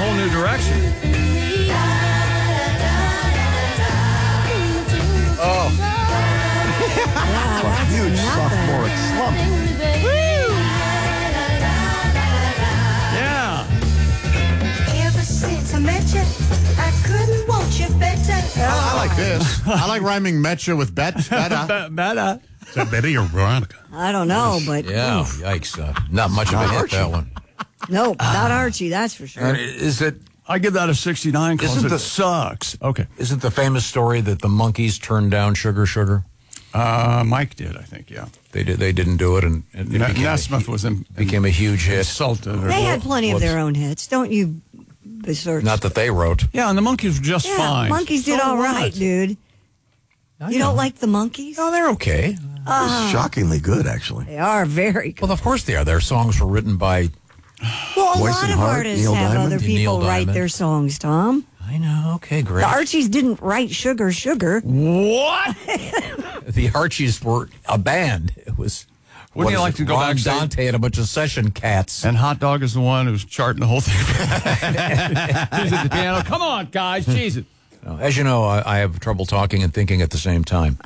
whole new direction. Oh. Yeah, Huge sophomoric slump. Yeah. Ever since I met you, I couldn't want you better. I like this. I like rhyming Metcha with better. Better. Is that Betty or Veronica? I don't know, but Yeah, oof. yikes. Not much of a hit, that one. Nope, not Archie, that's for sure. Is it... I give that a 69 because Isn't it the- sucks. Okay. Isn't the famous story that the Monkees turned down Sugar Sugar? Mike did, I think, yeah. They didn't do it, and it Nesmith was became a huge hit. insulted. They had plenty of whoops. their own hits. Don't you besmirch. Not that they wrote. Yeah, and the Monkees were just Yeah, fine. Monkeys did all right, what? dude. You don't like the Monkees? No, they're okay. Shockingly good, actually. They are very good. Well, of course they are. Their songs were written by... Well, a Voice lot and of Heart, artists Neil have Diamond. other Neil people write Diamond. their songs, Tom. I know. Okay, great. The Archies didn't write Sugar Sugar. What? The Archies were a band. It was... Wouldn't you what like is to it? go Ron backstage? Dante and a bunch of session cats. And Hot Dog is the one who's charting the whole thing. He's at the piano. Come on, guys. Jesus. As you know, I have trouble talking and thinking at the same time.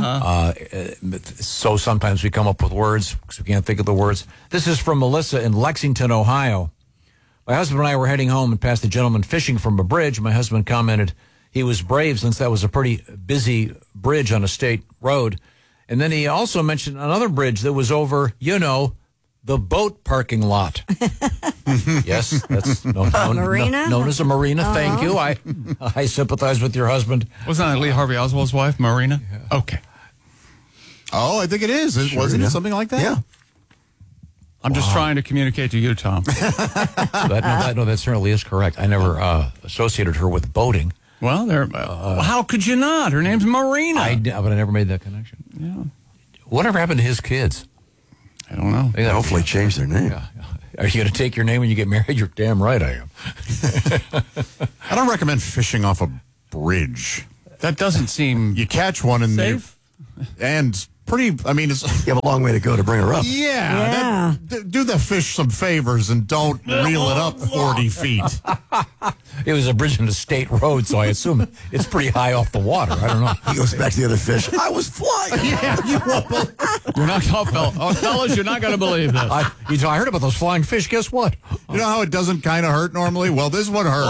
So sometimes we come up with words because we can't think of the words. This is from Melissa in Lexington, Ohio. My husband and I were heading home and passed a gentleman fishing from a bridge. My husband commented he was brave since that was a pretty busy bridge on a state road. And then he also mentioned another bridge that was over, the boat parking lot. Yes, that's Marina? known as a marina. Thank you. I sympathize with your husband. Wasn't that Lee Harvey Oswald's wife, Marina? Yeah. Okay. Oh, I think it is. Wasn't it something like that? Yeah. I'm just trying to communicate to you, Tom. That certainly is correct. I never associated her with boating. Well, how could you not? Her name's Marina. But I never made that connection. Yeah. Whatever happened to his kids? I don't know. They hopefully change their name. Yeah. Are you going to take your name when you get married? You're damn right I am. I don't recommend fishing off a bridge. That doesn't seem You catch one and safe. and pretty. I mean, it's You have a long way to go to bring her up. yeah. Do the fish some favors and don't reel it up 40 feet. It was a bridge in a state road, so I assume it's pretty high off the water. I don't know. He goes back to the other fish. I was flying. Yeah, you won't. You're not, fellas, you're not going to believe this. I heard about those flying fish. Guess what? You know how it doesn't kind of hurt normally? Well, this one hurt.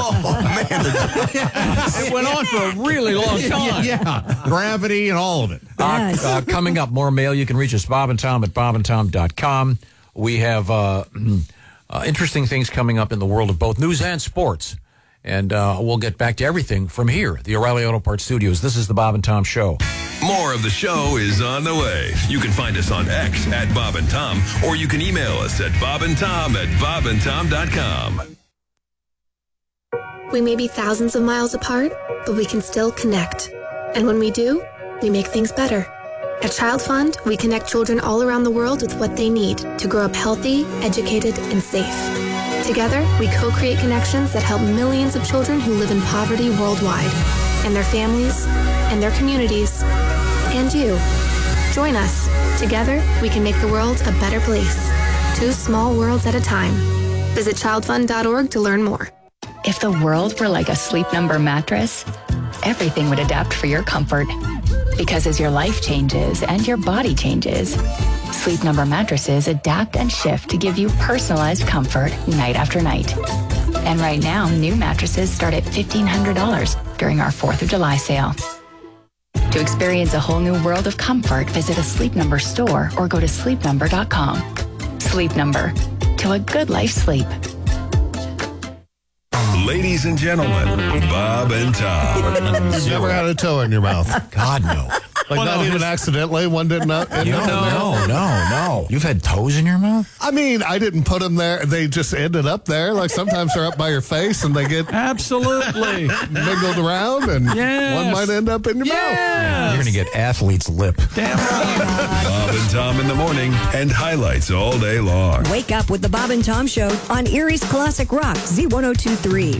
It went on for a really long time. Yeah, gravity and all of it. Yes. Coming up, more mail. You can reach us, Bob and Tom at bobandtom.com. We have interesting things coming up in the world of both news and sports. And we'll get back to everything from here, the O'Reilly Auto Parts Studios. This is the Bob and Tom Show. More of the show is on the way. You can find us on X at Bob and Tom, or you can email us at bobandtom@bobandtom.com. We may be thousands of miles apart, but we can still connect. And when we do, we make things better. At Child Fund, we connect children all around the world with what they need to grow up healthy, educated, and safe. Together, we co-create connections that help millions of children who live in poverty worldwide, and their families, and their communities, and you. Join us. Together, we can make the world a better place. 2 small worlds at a time. Visit childfund.org to learn more. If the world were like a Sleep Number mattress, everything would adapt for your comfort. Because as your life changes and your body changes, Sleep Number mattresses adapt and shift to give you personalized comfort night after night. And right now, new mattresses start at $1,500 during our 4th of July sale. To experience a whole new world of comfort, visit a Sleep Number store or go to sleepnumber.com. Sleep Number. To a good life sleep. Ladies and gentlemen, Bob and Tom. You've never had a toe in your mouth. God, no. Like not even accidentally. One didn't. No. You've had toes in your mouth? I mean, I didn't put them there. They just ended up there. Like sometimes they're up by your face and they get Absolutely. mingled around and Yes. one might end up in your mouth. Yes. You're going to get athlete's lip. Damn right. Bob and Tom in the morning and highlights all day long. Wake up with the Bob and Tom Show on Erie's Classic Rock, Z1023.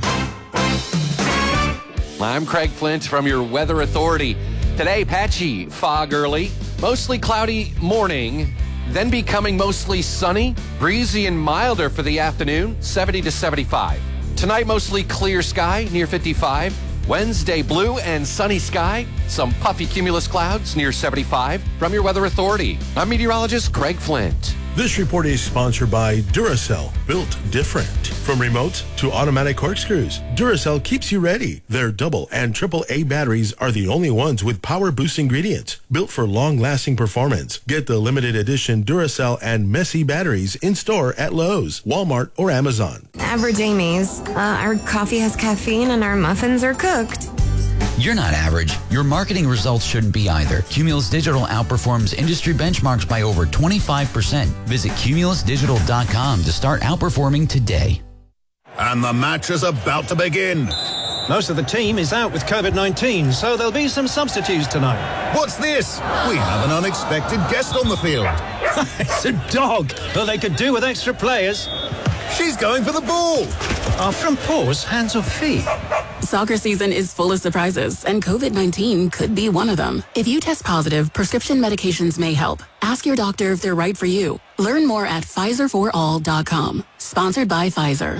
I'm Craig Flint from your Weather Authority. Today, patchy fog early, mostly cloudy morning, then becoming mostly sunny, breezy and milder for the afternoon, 70 to 75. Tonight, mostly clear sky near 55. Wednesday, blue and sunny sky. Some puffy cumulus clouds near 75. From your Weather Authority, I'm meteorologist Craig Flint. This report is sponsored by Duracell, built different. From remote to automatic corkscrews, Duracell keeps you ready. Their double and triple A batteries are the only ones with power boost ingredients, built for long-lasting performance. Get the limited edition Duracell and Messy batteries in store at Lowe's, Walmart, or Amazon. Average Amy's. Our coffee has caffeine and our muffins are cooked. You're not average. Your marketing results shouldn't be either. Cumulus Digital outperforms industry benchmarks by over 25%. Visit cumulusdigital.com to start outperforming today. And the match is about to begin. Most of the team is out with COVID-19, so there'll be some substitutes tonight. What's this? We have an unexpected guest on the field. It's a dog. Well, they could do with extra players. She's going for the ball. Are front paws hands or feet? Soccer season is full of surprises, and COVID-19 could be one of them. If you test positive, prescription medications may help. Ask your doctor if they're right for you. Learn more at PfizerForAll.com. Sponsored by Pfizer.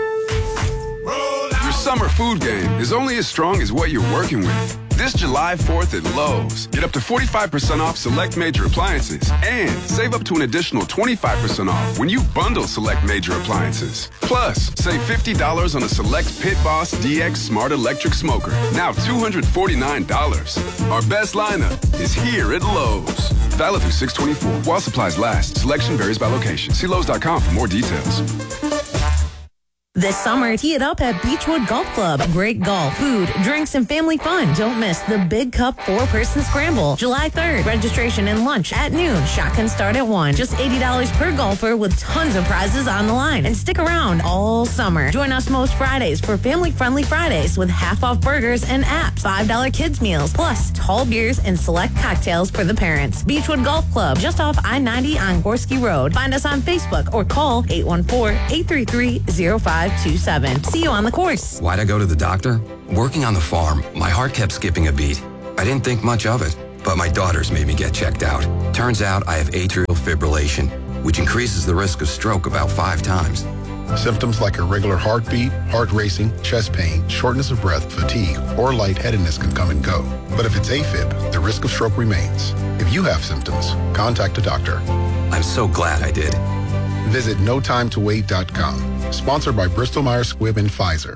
Your summer food game is only as strong as what you're working with. This July 4th at Lowe's, get up to 45% off select major appliances and save up to an additional 25% off when you bundle select major appliances. Plus, save $50 on a select Pit Boss DX Smart Electric Smoker, now $249. Our best lineup is here at Lowe's. Valid through 6/24. While supplies last, selection varies by location. See Lowe's.com for more details. This summer, tee it up at Beechwood Golf Club. Great golf, food, drinks, and family fun. Don't miss the Big Cup 4-Person Scramble. July 3rd, registration and lunch at noon. Shotgun start at 1. Just $80 per golfer with tons of prizes on the line. And stick around all summer. Join us most Fridays for family-friendly Fridays with half-off burgers and apps, $5 kids meals, plus tall beers and select cocktails for the parents. Beechwood Golf Club, just off I-90 on Gorski Road. Find us on Facebook or call 814-833-0527. See you on the course. Why'd I go to the doctor? Working on the farm, my heart kept skipping a beat. I didn't think much of it, but my daughters made me get checked out. Turns out I have atrial fibrillation, which increases the risk of stroke about 5 times. Symptoms like irregular heartbeat, heart racing, chest pain, shortness of breath, fatigue, or lightheadedness can come and go. But if it's AFib, the risk of stroke remains. If you have symptoms, contact a doctor. I'm so glad I did. Visit notimetowait.com. Sponsored by Bristol-Myers Squibb and Pfizer.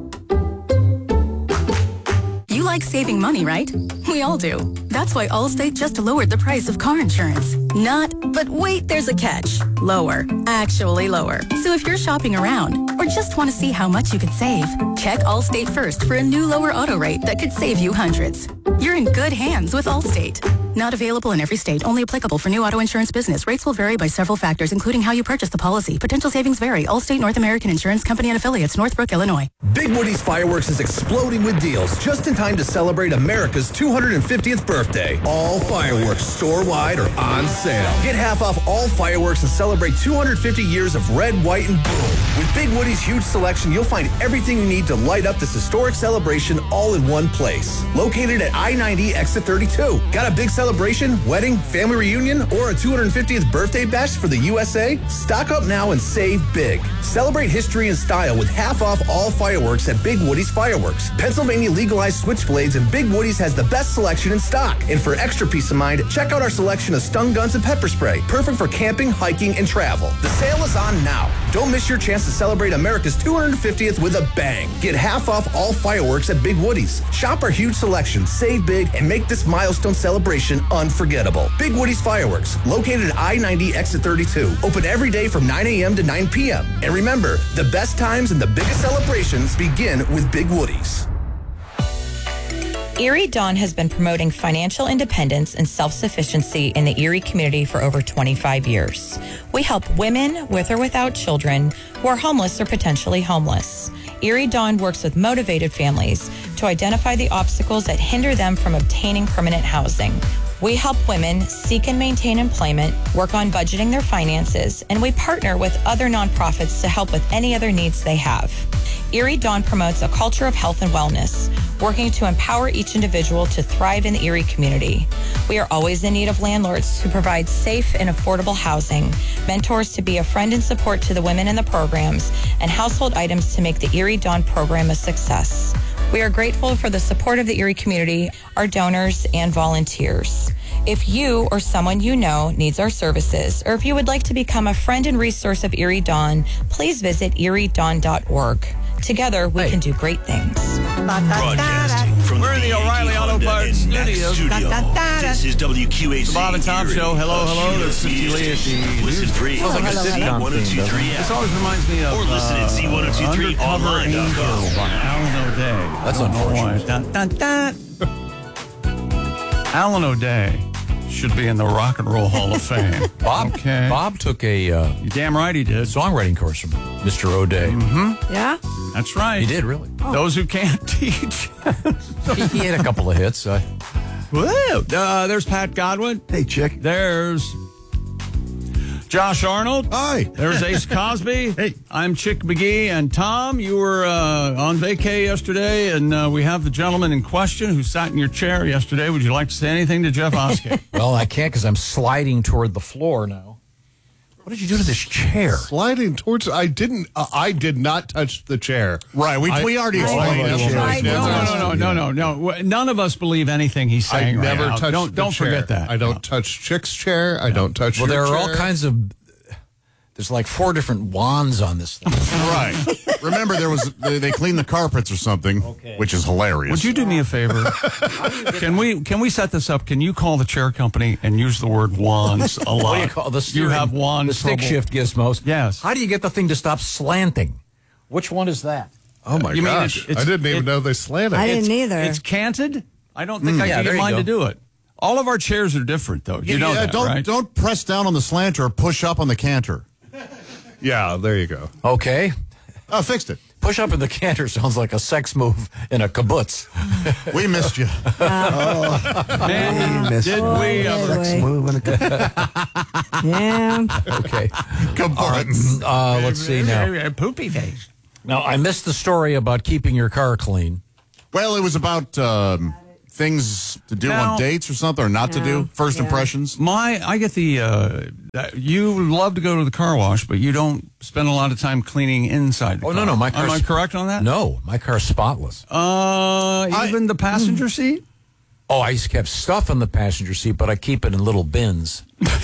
You like saving money, right? We all do. That's why Allstate just lowered the price of car insurance. But wait, there's a catch. Lower. Actually lower. So if you're shopping around or just want to see how much you could save, check Allstate first for a new lower auto rate that could save you hundreds. You're in good hands with Allstate. Not available in every state. Only applicable for new auto insurance business. Rates will vary by several factors, including how you purchase the policy. Potential savings vary. Allstate North American Insurance Company and Affiliates, Northbrook, Illinois. Big Woody's Fireworks is exploding with deals just in time to celebrate America's 250th birthday. All fireworks store-wide are on sale. Get half off all fireworks and celebrate 250 years of red, white, and blue. With Big Woody's huge selection, you'll find everything you need to light up this historic celebration all in one place. Located at I-90 exit 32. Got a big celebration, wedding, family reunion, or a 250th birthday bash for the USA? Stock up now and save big. Celebrate history and style with half off all fireworks at Big Woody's Fireworks. Pennsylvania legalized switchblades, and Big Woody's has the best selection in stock. And for extra peace of mind, check out our selection of stun guns and pepper spray. Perfect for camping, hiking, and travel. The sale is on now. Don't miss your chance to celebrate America's 250th with a bang. Get half off all fireworks at Big Woody's. Shop our huge selection, save big, and make this milestone celebration unforgettable. Big Woody's Fireworks, located at I-90 exit 32. Open every day from 9 a.m. to 9 p.m. And remember, the best times and the biggest celebrations begin with Big Woody's. Erie Dawn has been promoting financial independence and self-sufficiency in the Erie community for over 25 years. We help women with or without children who are homeless or potentially homeless. Erie Dawn works with motivated families to identify the obstacles that hinder them from obtaining permanent housing. We help women seek and maintain employment, work on budgeting their finances, and we partner with other nonprofits to help with any other needs they have. Erie Dawn promotes a culture of health and wellness. working to empower each individual to thrive in the Erie community. We are always in need of landlords who provide safe and affordable housing, mentors to be a friend and support to the women in the programs, and household items to make the Erie Dawn program a success. We are grateful for the support of the Erie community, our donors, and volunteers. If you or someone you know needs our services, or if you would like to become a friend and resource of Erie Dawn, please visit eriedawn.org. Together, we can do great things. Broadcasting from We're in the O'Reilly Auto Parts studios. This is WQAC. The Bob and Tom Show. Hello, hello. This is Lee at the Listen free. Sounds like a sitcom theme. This always reminds me of or listen at Z1023online.com. By Alan O'Day. That's unfortunate. Dun, dun, dun. Alan O'Day should be in the Rock and Roll Hall of Fame. Bob took a you damn right he did. songwriting course from Mr. O'Day. Mm-hmm. Yeah? That's right. He did, really. Those who can't teach. He had a couple of hits. Whoa. There's Pat Godwin. Hey, chick. There's Josh Arnold. Hi. There's Ace Cosby. Hey. I'm Chick McGee. And Tom, you were on vacay yesterday, and we have the gentleman in question who sat in your chair yesterday. Would you like to say anything to Jeff Oskey? Well, I can't because I'm sliding toward the floor now. What did you do to this chair? Sliding towards. I did not touch the chair. Right. We already explained that. No. None of us believe anything he's saying. I never right touched Don't chair. forget that. I don't touch Chick's chair. I don't touch Well, your there are chair. all kinds of... There's like 4 different wands on this thing. Right. Remember, they cleaned the carpets or something, which is hilarious. Would you do me a favor? Can we set this up? Can you call the chair company and use the word wands a lot? What do you call the steering, You have wand the stick trouble. shift gizmos? Yes. How do you get the thing to stop slanting? Which one is that? Oh my gosh! I didn't even know they slanted. I didn't either. It's canted. I don't think I can get there you mine go. to do it. All of our chairs are different, though. You know that, right? Don't press down on the slanter or push up on the canter. Yeah, there you go. Okay. Oh, fixed it. Push up in the canter sounds like a sex move in a kibbutz. We missed you. Man, did we ever? Sex move in a Yeah. Okay. Let's see now. Poopy face. Now, I missed the story about keeping your car clean. Well, it was about things to do Now- on dates or something, or not to do. First impressions. I get the, you love to go to the car wash, but you don't spend a lot of time cleaning inside the car. No, my Am car's... I correct on that? No, my car's spotless. Even the passenger seat? Oh, I used to have stuff in the passenger seat, but I keep it in little bins.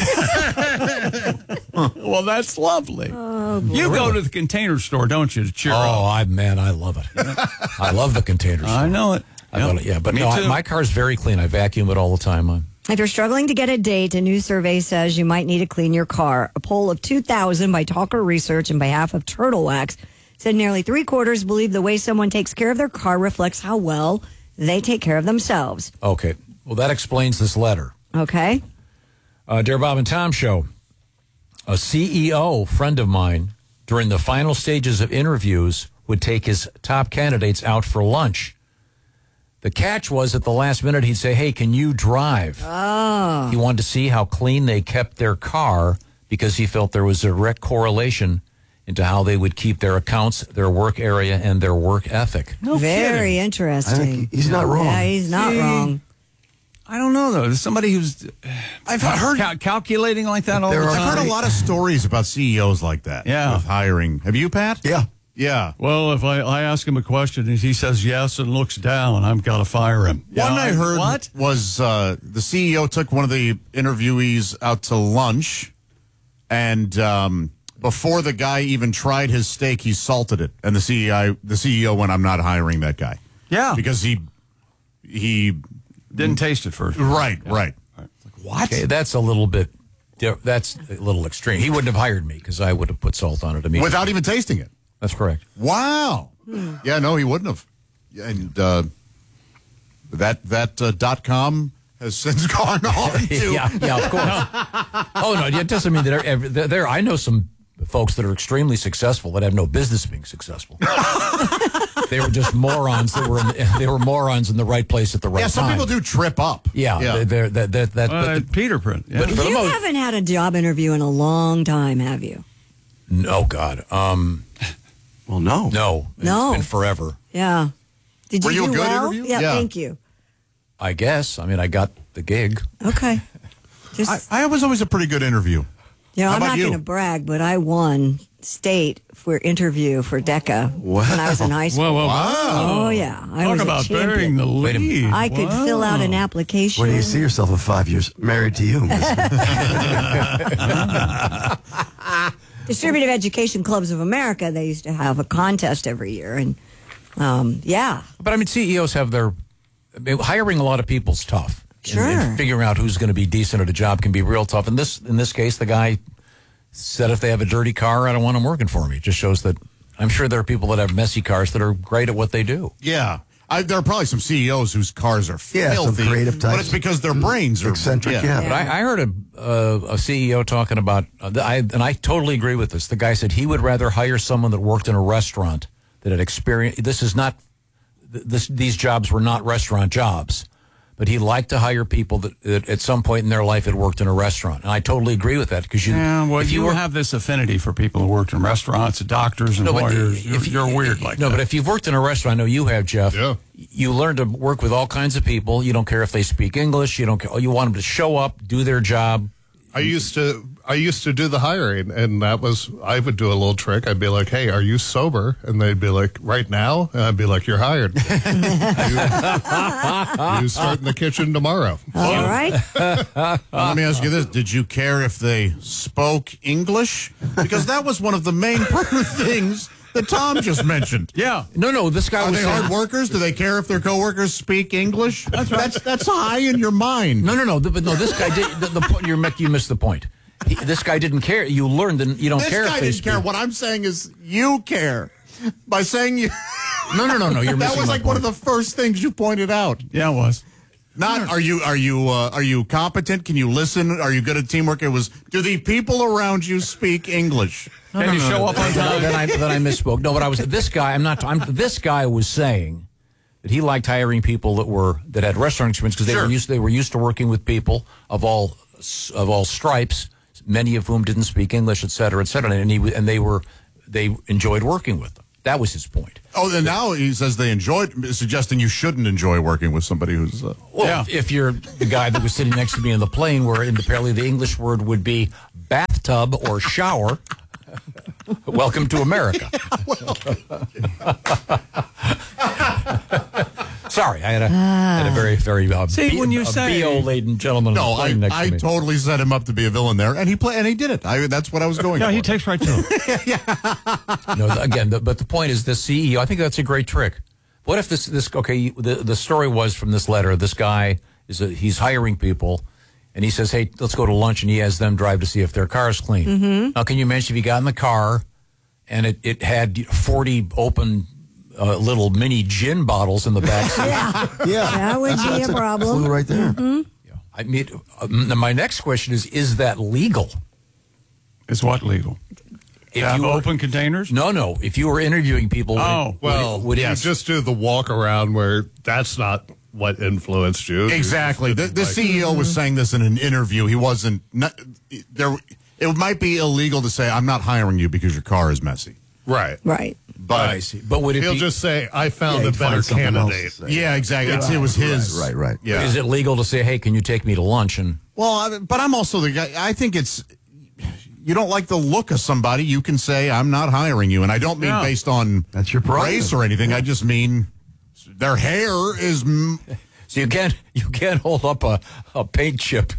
Well, that's lovely. You go to the container store, don't you, to cheer up? Oh, I love it. I love the container store. I know it. But Me no, too. my car's very clean. I vacuum it all the time. If you're struggling to get a date, a new survey says you might need to clean your car. A poll of 2,000 by Talker Research on behalf of Turtle Wax said nearly 3/4 believe the way someone takes care of their car reflects how well they take care of themselves. Okay. Well, that explains this letter. Okay. Dear Bob and Tom Show, a CEO friend of mine during the final stages of interviews would take his top candidates out for lunch. The catch was at the last minute he'd say, hey, can you drive? Oh. He wanted to see how clean they kept their car because he felt there was a direct correlation into how they would keep their accounts, their work area, and their work ethic. No Very kidding. interesting. I think he's not wrong. Yeah, he's not wrong. I don't know, though. There's somebody who's I've heard calculating like that all the I've time. heard a lot of stories about CEOs like that. Yeah. With hiring. Have you, Pat? Yeah. Yeah. Well, if I ask him a question and he says yes and looks down, I've got to fire him. One I heard was the CEO took one of the interviewees out to lunch, and before the guy even tried his steak, he salted it, and the CEO went, "I'm not hiring that guy." Yeah, because he didn't taste it first. Right. What? Okay, that's a little bit. That's a little extreme. He wouldn't have hired me because I would have put salt on it immediately without even tasting it. That's correct. Wow. Yeah, no, he wouldn't have. And that .com has since gone on to. yeah, of course. Oh no, it doesn't mean that there. I know some folks that are extremely successful that have no business being successful. They were just morons. They were morons in the right place at the right time. Yeah, some people do trip up. Yeah. Peter Print. Yeah. But for the You most, haven't had a job interview in a long time, have you? no, God. Well, no. No. It's been forever. Yeah. Did you Were you do a good well? interview? Yeah, thank you. I guess. I mean, I got the gig. Okay. I was always a pretty good interview. You know, How I'm about not you? going to brag, but I won state for interview for DECA when I was in high school. Whoa. Oh, yeah. I Talk was about a champion. burying the lead. I could fill out an application. Where do you see yourself in 5 years? Married to you. Distributive Education Clubs of America, they used to have a contest every year. And, yeah. But I mean, CEOs have hiring a lot of people's tough. Sure. And figuring out who's going to be decent at a job can be real tough. In this case, the guy said if they have a dirty car, I don't want them working for me. It just shows that I'm sure there are people that have messy cars that are great at what they do. Yeah. There are probably some CEOs whose cars are filthy. some creative types. But it's because their brains are eccentric. Yeah. But I heard a CEO talking about, and I totally agree with this. The guy said he would rather hire someone that worked in a restaurant that had experience. These jobs were not restaurant jobs, but he liked to hire people that at some point in their life had worked in a restaurant. And I totally agree with that because if you have this affinity for people who worked in restaurants, doctors and lawyers, you're weird like that. No, but if you've worked in a restaurant, I know you have, Jeff. Yeah. You learn to work with all kinds of people. You don't care if they speak English. You don't care. You want them to show up, do their job. I used to do the hiring, and I would do a little trick. I'd be like, "Hey, are you sober?" And they'd be like, "Right now?" And I'd be like, "You're hired. you start in the kitchen tomorrow." All right. Let me ask you this: did you care if they spoke English? Because that was one of the main things that Tom just mentioned. Yeah. No. This guy Are was they hard workers? Do they care if their coworkers speak English? That's high in your mind. No. But no, this guy did. The point you missed the point. This guy didn't care. You learned that you don't care. This guy didn't care. What I'm saying is, you care by saying you. No. You're missing that was like my one of point. the first things you pointed out. Yeah, it was. Not are you competent? Can you listen? Are you good at teamwork? It was, do the people around you speak English? Can you show up on time? Then I misspoke. No, but this guy. This guy was saying that he liked hiring people that had restaurant experience because they were used to working with people of all stripes, many of whom didn't speak English, et cetera, and they enjoyed working with them. That was his point. Oh, and now he says they enjoyed, suggesting you shouldn't enjoy working with somebody who's. If you're the guy that was sitting next to me in the plane, where apparently the English word would be bathtub or shower. Welcome to America. Sorry, I had a very, very BO-laden gentleman. No, on the plane next I to me. totally set him up to be a villain there, and he did it. That's what I was going for. Yeah, he takes right to him. No, again, but the point is, this CEO. I think that's a great trick. What if the story was from this letter? This guy he's hiring people, and he says, "Hey, let's go to lunch," and he has them drive to see if their car's clean. Mm-hmm. Now, can you imagine if he got in the car and it had 40 open little mini gin bottles in the back seat? Yeah, that would be a problem. Right there. Mm-hmm. I mean, my next question is that legal? Is what legal? If have you open containers? No. If you were interviewing people, you just do the walk around where that's not what influenced you. Exactly. The CEO was saying this in an interview. He wasn't there. It might be illegal to say, "I'm not hiring you because your car is messy." Right. But I see. But would he'll just say, "I found a better candidate." Yeah, exactly. It was his. Right. Yeah. Is it legal to say, "Hey, can you take me to lunch?" And but I'm also the guy. I think you don't like the look of somebody, you can say, "I'm not hiring you," and I don't mean based on that's your race or anything. I just mean their hair is. So you can't hold up a paint chip.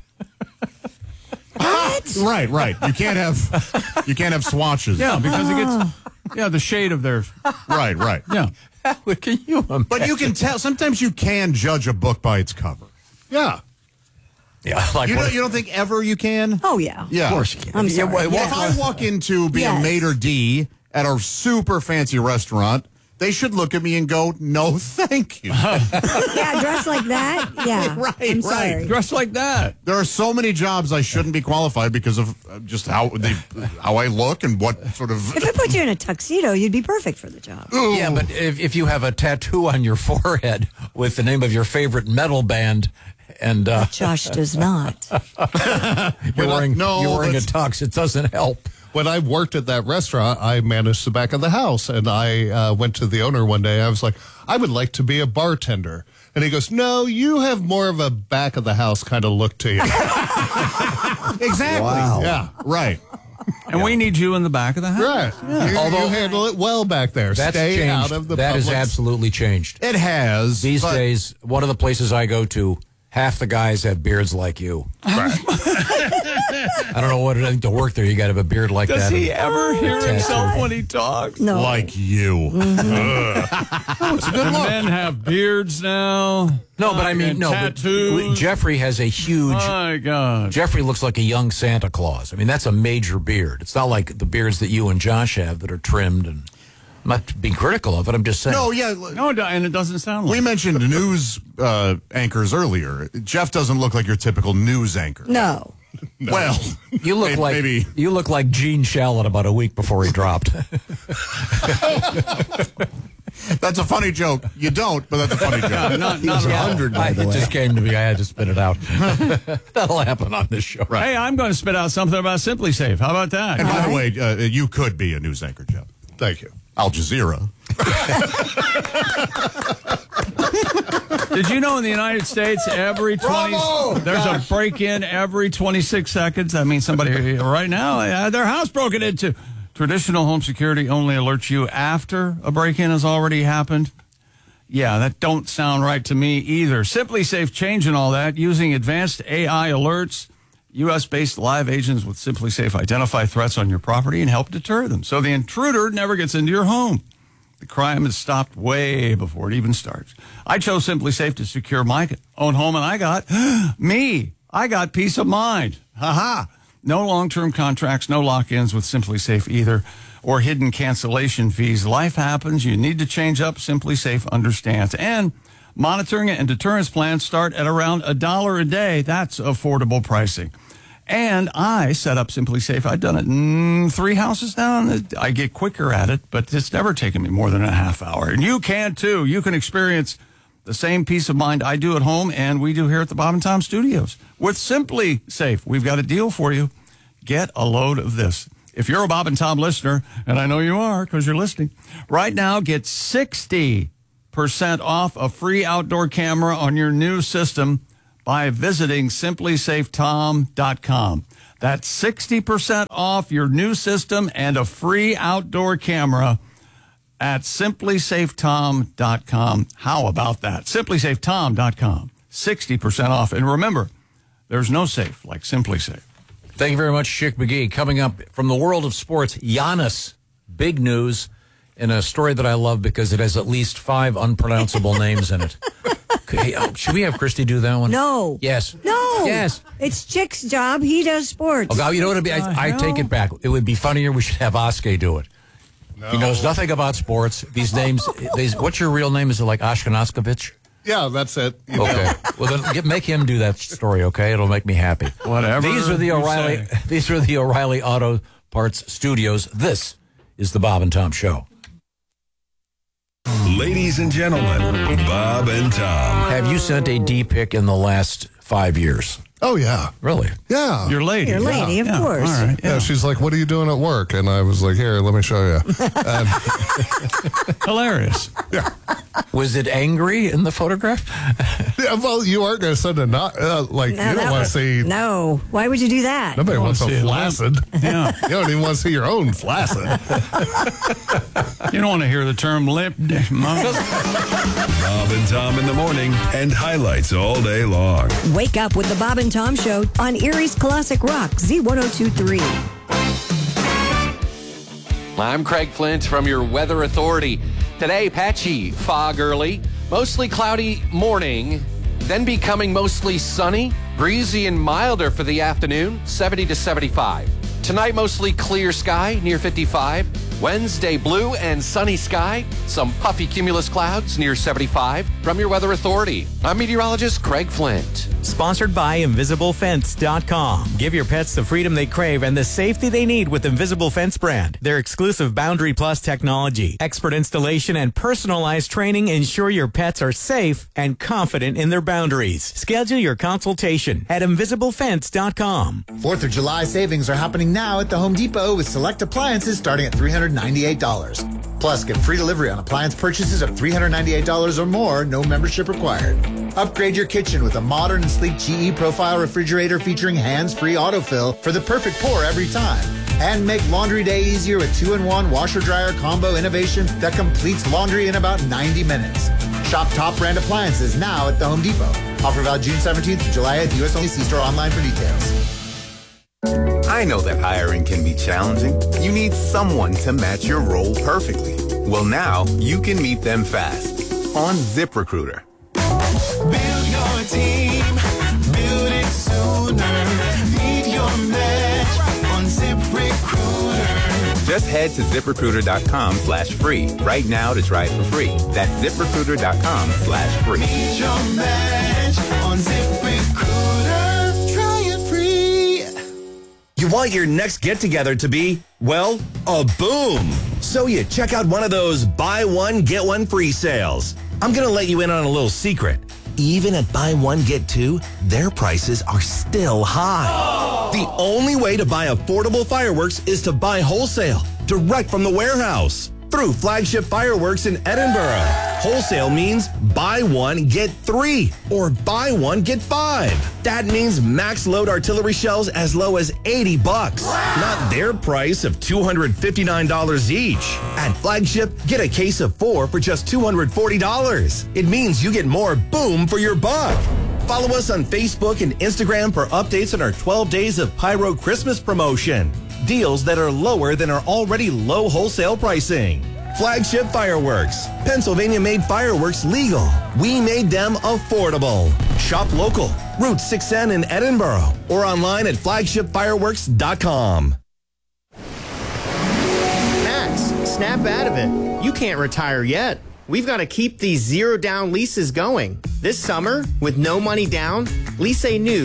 What? Right. You can't have swatches. Yeah, because it gets the shade of their. Right. Yeah. Can you imagine? But you can tell. Sometimes you can judge a book by its cover. Yeah. Yeah, like you don't think ever you can? Oh yeah. Yeah. Of course you can. I'm sorry. If I walk into be a maitre d' at a super fancy restaurant, they should look at me and go, "No, thank you." Yeah, dressed like that. Yeah, I'm sorry. Dressed like that. There are so many jobs I shouldn't be qualified because of just how I look and what sort of. If I put you in a tuxedo, you'd be perfect for the job. Ooh. Yeah, but if you have a tattoo on your forehead with the name of your favorite metal band, and Josh does not. you're wearing a tux, it doesn't help. When I worked at that restaurant, I managed the back of the house, and I went to the owner one day. I was like, I would like to be a bartender. And he goes, no, you have more of a back of the house kind of look to you. Exactly. Wow. Yeah, right. And we need you in the back of the house. Right. Yeah. Although you handle it well back there. That's Stay changed. out of the That has public. absolutely changed. It has. These days, one of the places I go to, half the guys have beards like you. Right. I don't know what it is to work there. You got to have a beard like Does that. he ever hear Tattoo. himself when he talks? No. Like you. Oh, it's a good look. Men have beards now. No, but I mean, And no. But tattoos. Jeffrey has a huge. My God. Jeffrey looks like a young Santa Claus. I mean, that's a major beard. It's not like the beards that you and Josh have that are trimmed. And I'm not being critical of it. I'm just saying. No, yeah. No, and it doesn't sound like We mentioned news anchors earlier. Jeff doesn't look like your typical news anchor. No. Well, You look like maybe. you look like Gene Shalit about a week before he dropped. That's a funny joke. You don't, but that's a funny joke. Not 100, by the It way. just came to me. I had to spit it out. That'll happen on this show. Hey, I'm going to spit out something about Simply Safe. How about that? And by the way, you could be a news anchor, Jeff. Thank you. Al Jazeera. Did you know in the United States every 20 there's a break-in every 26 seconds? That means somebody right now had their house broken into. Traditional home security only alerts you after a break-in has already happened. Yeah, that don't sound right to me either. Simply Safe changing all that using advanced AI alerts. U.S.-based live agents with Simply Safe identify threats on your property and help deter them, so the intruder never gets into your home. The crime is stopped way before it even starts. I chose Simply Safe to secure my own home, and I got me. I got peace of mind. Ha-ha. No long-term contracts, no lock-ins with Simply Safe either, or hidden cancellation fees. Life happens. You need to change up. Simply Safe understands. And monitoring and deterrence plans start at around $1 a day. That's affordable pricing. And I set up Simply Safe. I've done it in 3 houses now. I get quicker at it, but it's never taken me more than a half hour. And you can, too. You can experience the same peace of mind I do at home and we do here at the Bob and Tom Studios. With Simply Safe, we've got a deal for you. Get a load of this. If you're a Bob and Tom listener, and I know you are because you're listening, right now get 60% off a free outdoor camera on your new system by visiting simplysafetom.com. That's 60% off your new system and a free outdoor camera at simplysafetom.com. How about that? Simplysafetom.com. 60% off. And remember, there's no safe like Simply Safe. Thank you very much, Chick McGee. Coming up from the world of sports, Giannis, big news, and a story that I love because it has at least 5 unpronounceable names in it. Hey, should we have Christy do that one? No. Yes. No. Yes. It's Chick's job. He does sports. Oh, you know what it'd be? I take it back. It would be funnier. We should have Oskay do it. No. He knows nothing about sports. These names. What's your real name? Is it like Ashkenaskovich? Yeah, that's it. You know. Okay. Well, then make him do that story. Okay, it'll make me happy. Whatever. These are the you O'Reilly. say. These are the O'Reilly Auto Parts Studios. This is the Bob and Tom Show. Ladies and gentlemen, Bob and Tom. Have you sent a D pic in the last 5 years? Oh, yeah. Really? Yeah. Your lady. Your lady, of Yeah, course. all right. Yeah, she's like, what are you doing at work? And I was like, here, let me show you. And, Hilarious. yeah. Was it angry in the photograph? Yeah, well, you aren't going to send a not, like, No, you don't want to see, No. Why would you do that? nobody wants a see it. flaccid. Yeah. You don't even want to see your own flaccid. You don't want to hear the term lip. Bob and Tom in the morning and highlights all day long. Wake up with the Bob and Tom Show on Erie's Classic Rock, Z1023. I'm Craig Flint from your Weather Authority. Today, patchy fog early, mostly cloudy morning, then becoming mostly sunny, breezy and milder for the afternoon, 70 to 75. Tonight, mostly clear sky, near 55. Wednesday, blue and sunny sky, some puffy cumulus clouds near 75. From your Weather Authority, I'm meteorologist Craig Flint. Sponsored by InvisibleFence.com. Give your pets the freedom they crave and the safety they need with Invisible Fence brand. Their exclusive Boundary Plus technology, expert installation, and personalized training ensure your pets are safe and confident in their boundaries. Schedule your consultation at InvisibleFence.com. 4th of July savings are happening now at the Home Depot with select appliances starting at $398. Plus, get free delivery on appliance purchases of $398 or more, no membership required. Upgrade your kitchen with a modern and sleek GE Profile refrigerator featuring hands-free autofill for the perfect pour every time. And make laundry day easier with 2-in-1 washer-dryer combo innovation that completes laundry in about 90 minutes. Shop top brand appliances now at the Home Depot. Offer valid June 17th to July 8th. U.S. only. See store online for details. I know that hiring can be challenging. You need someone to match your role perfectly. Well, now you can meet them fast on ZipRecruiter. Build your team, build it sooner. Meet your match on ZipRecruiter. Just head to ZipRecruiter.com/free right now to try it for free. That's ZipRecruiter.com/free. Meet your match on ZipRecruiter. Try it free. You want your next get-together to be, well, a boom. So you check out one of those buy one, get one free sales. I'm going to let you in on a little secret. Even at buy one, get two, their prices are still high. Oh! The only way to buy affordable fireworks is to buy wholesale, direct from the warehouse, through Flagship Fireworks in Edinburgh. Wholesale means buy one, get three, or buy one, get five. That means max load artillery shells as low as $80, not their price of $259 each. At Flagship, get a case of 4 for just $240. It means you get more boom for your buck. Follow us on Facebook and Instagram for updates on our 12 Days of Pyro Christmas promotion. Deals that are lower than our already low wholesale pricing. Flagship Fireworks. Pennsylvania-made fireworks legal. We made them affordable. Shop local. Route 6N in Edinburgh. Or online at flagshipfireworks.com. Max, snap out of it. You can't retire yet. We've got to keep these zero-down leases going. This summer, with no money down, lease a new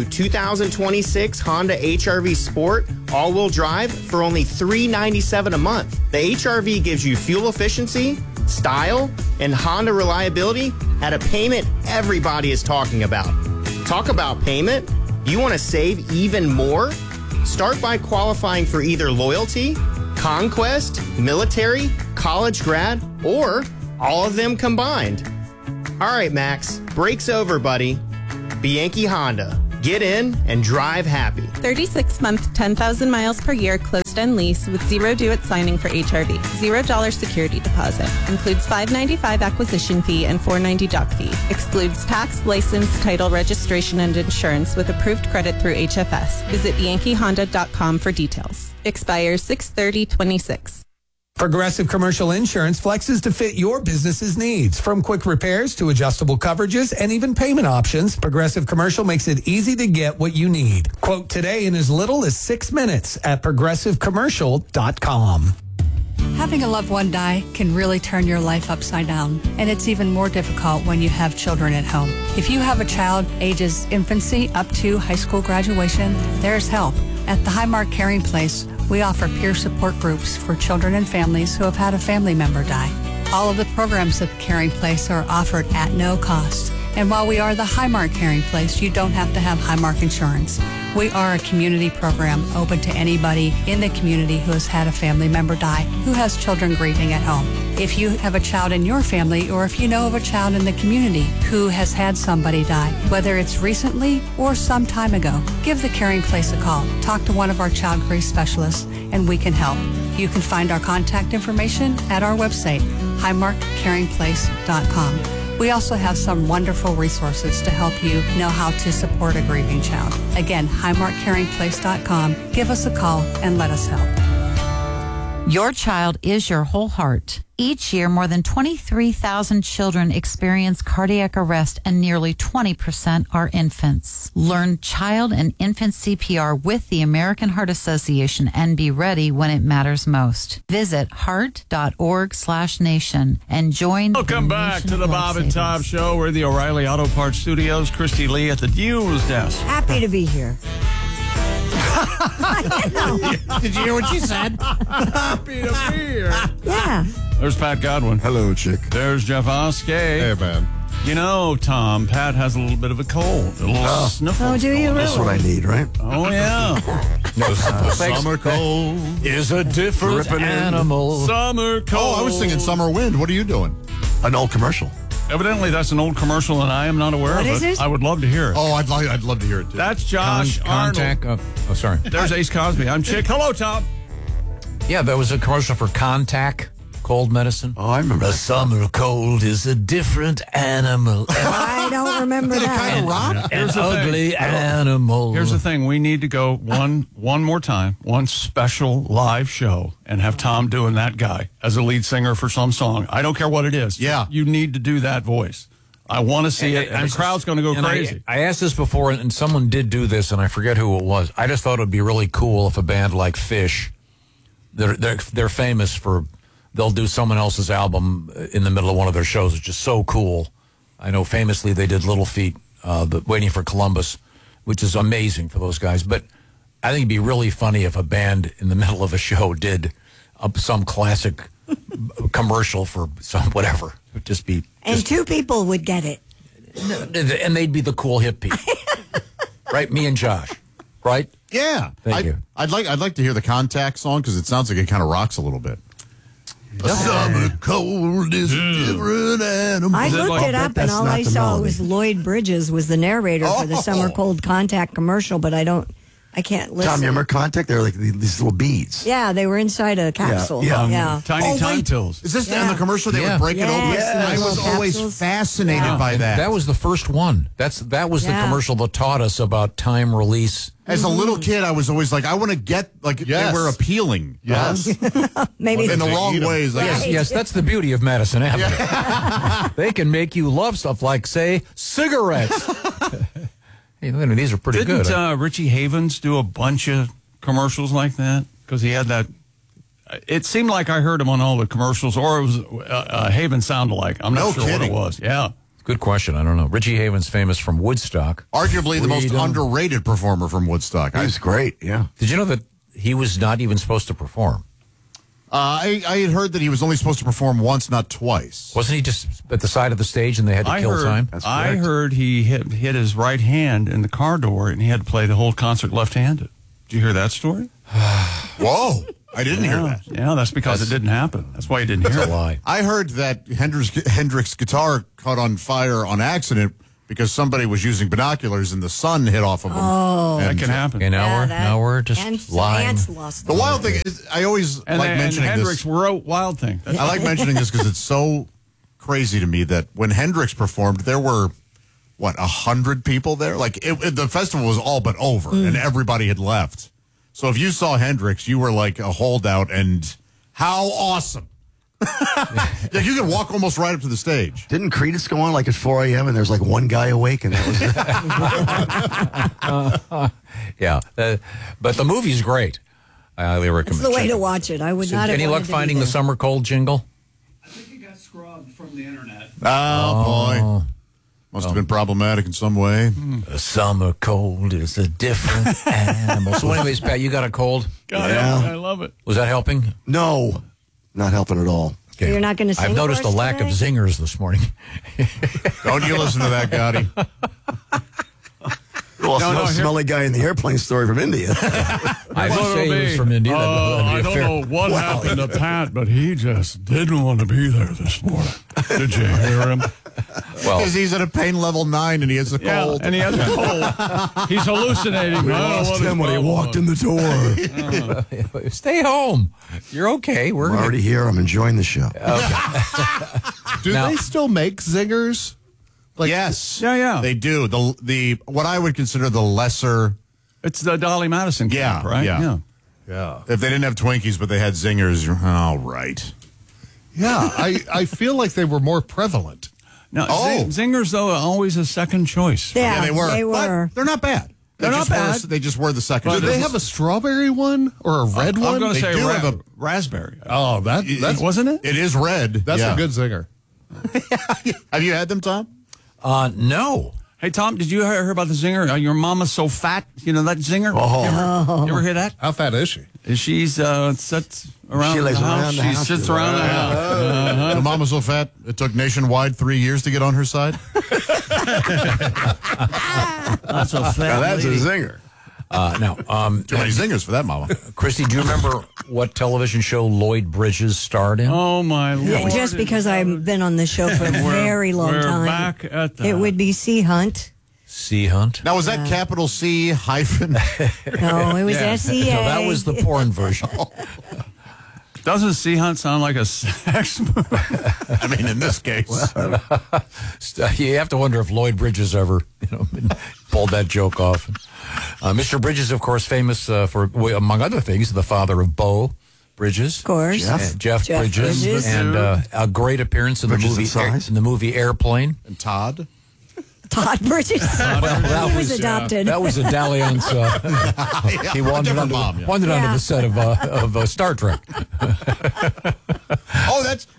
2026 Honda HR-V Sport all-wheel drive for only $397 a month. The HR-V gives you fuel efficiency, style, and Honda reliability at a payment everybody is talking about. Talk about payment? You want to save even more? Start by qualifying for either loyalty, conquest, military, college grad, or all of them combined. All right, Max, break's over, buddy. Bianchi Honda. Get in and drive happy. 36-month, 10,000 miles per year closed-end lease with zero due at signing for HR-V. $0 security deposit. Includes $595 acquisition fee and $490 doc fee. Excludes tax, license, title, registration, and insurance with approved credit through HFS. Visit BianchiHonda.com for details. Expires 6/30/26. Progressive Commercial Insurance flexes to fit your business's needs. From quick repairs to adjustable coverages and even payment options, Progressive Commercial makes it easy to get what you need. Quote today in as little as 6 minutes at progressivecommercial.com. Having a loved one die can really turn your life upside down, and it's even more difficult when you have children at home. If you have a child ages infancy up to high school graduation, there's help. At the Highmark Caring Place, we offer peer support groups for children and families who have had a family member die. All of the programs at the Caring Place are offered at no cost. And while we are the Highmark Caring Place, you don't have to have Highmark insurance. We are a community program open to anybody in the community who has had a family member die, who has children grieving at home. If you have a child in your family, or if you know of a child in the community who has had somebody die, whether it's recently or some time ago, give the Caring Place a call. Talk to one of our child grief specialists, and we can help. You can find our contact information at our website, highmarkcaringplace.com. We also have some wonderful resources to help you know how to support a grieving child. Again, highmarkcaringplace.com. Give us a call and let us help. Your child is your whole heart. Each year, more than 23,000 children experience cardiac arrest and nearly 20% are infants. Learn child and infant CPR with the American Heart Association and be ready when it matters most. Visit heart.org/nation and join. Welcome back to the Bob and Tom Show. We're in the O'Reilly Auto Parts Studios. Christy Lee at the news desk. Happy to be here. Did you hear what she said? Happy to be here. Yeah. There's Pat Godwin. Hello, chick. There's Jeff Oskey. Hey, man. You know, Tom, Pat has a little bit of a cold. A little sniffle. Oh, do you really? That's what I need, right? Oh, yeah. No, Summer cold is a different animal. Summer cold. Oh, I was singing Summer Wind. What are you doing? An old commercial. Evidently, that's an old commercial, and I am not aware What of is it. it? I would love to hear it. Oh, I'd love to hear it, too. That's Josh Arnold. Contact. Oh, sorry. There's Ace Cosby. I'm Chick. Hello, Tom. Yeah, there was a commercial for Contact, cold medicine. Oh, I remember. The summer cold is a different animal. I don't remember that. Kind of rock. An ugly animal. Here's the thing. We need to go one more time, one special live show, and have Tom doing that guy as a lead singer for some song. I don't care what it is. Yeah. You need to do that voice. I want to see it, and the crowd's going to go crazy. I asked this before, and someone did do this, and I forget who it was. I just thought it would be really cool if a band like Fish, they're famous for, they'll do someone else's album in the middle of one of their shows, which is so cool. I know famously they did Little Feat, Waiting for Columbus, which is amazing for those guys. But I think it'd be really funny if a band in the middle of a show did some classic commercial for some whatever. It would just be... And two people would get it. And they'd be the cool hip people. Right? Me and Josh. Right? Yeah. Thank you. I'd like to hear the Contact song because it sounds like it kind of rocks a little bit. The summer cold is a different animal. I looked it up, and all I saw was Lloyd Bridges was the narrator for the Summer Cold Contact commercial, but I can't listen. Tom, you remember Contact? They're like these little beads. Yeah, they were inside a capsule. Yeah. Tiny time pills. Is this in the commercial they would break it open? Yes. I was always Capsules. fascinated by that. That was the first one. That was the commercial that taught us about time release. As a little kid, I was always like, I want to get, like, they were appealing. Yes. Maybe in the wrong ways. Like, Yes, that's the beauty of Madison Avenue. They can make you love stuff like, say, cigarettes. Hey, these are pretty good. Didn't Richie Havens do a bunch of commercials like that? Because he had that. It seemed like I heard him on all the commercials, or it was Havens sound-alike. I'm not sure what it was. Yeah. Good question. I don't know. Richie Havens, famous from Woodstock. Arguably the most underrated performer from Woodstock. He was great, yeah. Did you know that he was not even supposed to perform? I had heard that he was only supposed to perform once, not twice. Wasn't he just at the side of the stage and they had to kill time? I heard he hit his right hand in the car door, and he had to play the whole concert left-handed. Did you hear that story? Whoa. I didn't hear that. Yeah, that's because it didn't happen. That's why you didn't hear it. That's a lie. I heard that Hendrix's guitar caught on fire on accident because somebody was using binoculars and the sun hit off of them. Oh. That can happen. Okay, now we're just lying. The wild thing is, I always like mentioning Hendrix this. wrote Wild Thing. I like mentioning this because it's so crazy to me that when Hendrix performed, there were, 100 people there? Like, the festival was all but over, and everybody had left. So if you saw Hendrix, you were like a holdout, and how awesome. Like you could walk almost right up to the stage. Didn't Creedence go on like at 4 a.m. and there's like one guy awake and that was Yeah, but the movie's great. I highly recommend It's the way it. to watch it. I would not have Any luck wanted to finding be the there. summer cold jingle? I think it got scrubbed from the internet. Oh, boy. Must have been problematic in some way. The summer cold is a different animal. So anyways, Pat, you got a cold? I love it. Was that helping? No, not helping at all. So you're not going to sing I've noticed for a us lack of today? zingers this morning. Don't you listen to that, Gotti. Well, No, smelly guy in the airplane story from India. I didn't say he was from India. I don't know what happened to Pat, but he just didn't want to be there this morning. Did you hear him? Well, Because he's at a pain level 9 and he has a cold. And he has a cold. He's hallucinating. We I don't know lost what his him when he problem walked was. in the door. stay home. You're okay. I'm already here. I'm enjoying the show. Do they still make zingers? Like, yes. Yeah. They do. The what I would consider the lesser. It's the Dolly Madison camp, right? Yeah. Yeah. If they didn't have Twinkies, but they had Zingers, all right. Yeah, I feel like they were more prevalent. No, Zingers, though, are always a second choice. Yeah, they were. they were. But they're not bad. They're not bad. They just were the second Do choice. they have a strawberry one or a red one? I'm going to say do have a- raspberry. Oh, that's wasn't it? It is red. That's Yeah. a good zinger. Have you had them, Tom? No. Hey, Tom, did you hear about the Zinger? Your mama's so fat. You know that Zinger? You ever hear that? How fat is she? She's sits around She lays the house. around the She house. sits around the house. The mama's so fat, it took Nationwide 3 years to get on her side. That's a fat Now that's a lady. zinger. No. Too many Zingers for that mama. Christy, do you remember what television show Lloyd Bridges starred in? Oh, my Lord. Just because I've been on the show for a very long we're time. back at that. It would be Sea Hunt. Sea Hunt? Now, was that capital C hyphen? No, it was SEA. No, that was the porn version. Doesn't Sea Hunt sound like a sex movie? I mean, in this case. You have to wonder if Lloyd Bridges ever pulled that joke off. Mr. Bridges, of course, famous for, among other things, the father of Bo Bridges. Of course. Jeff Bridges. And a great appearance in the movie Airplane. And Todd. Todd Bridges. That he was adopted. That was a dalliance. He wandered onto the set of Star Trek. Oh, that's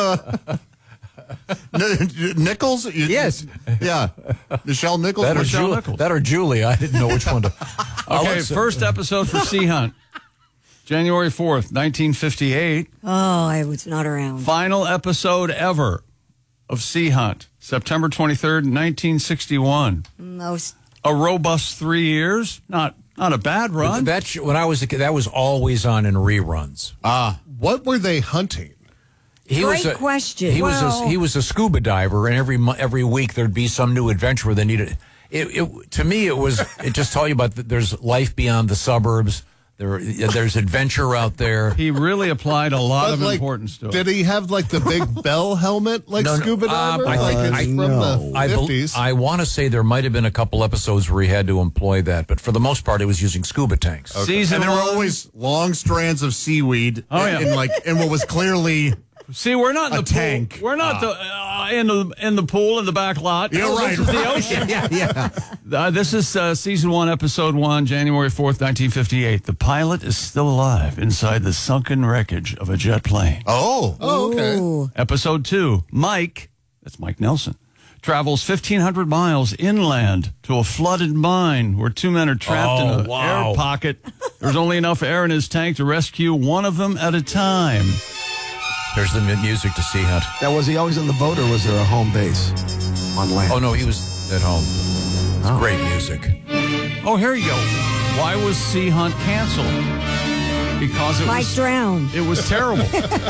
Nichols? Yes. Yeah. Nichelle Nichols? That or Julie. I didn't know which one to. Okay, first episode for Sea Hunt. January 4th, 1958. Oh, I was not around. Final episode ever of Sea Hunt. September 23rd, 1961. Most. A robust 3 years. Not a bad run. When I was a kid, that was always on in reruns. What were they hunting? Great question. He was a scuba diver, and every week there'd be some new adventure where they needed. To me, it just taught you about there's life beyond the suburbs. There's adventure out there. He really applied a lot of importance to it. Did he have like the big bell helmet like scuba diver? From the 50s. I want to say there might have been a couple episodes where he had to employ that, but for the most part, it was using scuba tanks. Okay. And there were always long strands of seaweed in what was clearly. See, we're not in the tank. Pool. We're not in the pool in the back lot. You're right. This is the ocean. Yeah. This is season 1, episode 1, January 4th, 1958. The is still alive inside the sunken wreckage of a jet plane. Oh, okay. Episode 2, Mike, that's Mike Nelson, travels 1,500 miles inland to a flooded mine where 2 men are trapped in an air pocket. There's only enough air in his tank to rescue one of them at a time. There's the music to Sea Hunt. Now, was he always on the boat, or was there a home base on land? Oh, no, he was at home. It's great music. Oh, here you go. Why was Sea Hunt canceled? Because Mike drowned. It was terrible.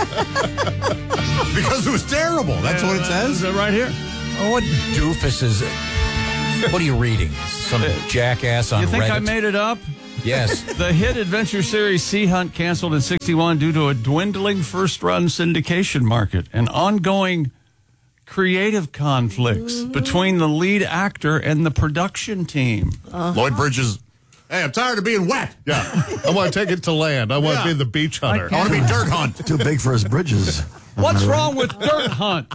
Because it was terrible. That's what it says. Right here. Oh, what doofus is it? What are you reading? Some jackass on Reddit? You think I made it up? Yes. The hit adventure series Sea Hunt canceled in 61 due to a dwindling first-run syndication market and ongoing creative conflicts between the lead actor and the production team. Lloyd Bridges. Hey, I'm tired of being wet. Yeah. I want to take it to land. I want to be the beach hunter. I want to be Dirt Hunt. Too big for his bridges. What's wrong with Dirt Hunt?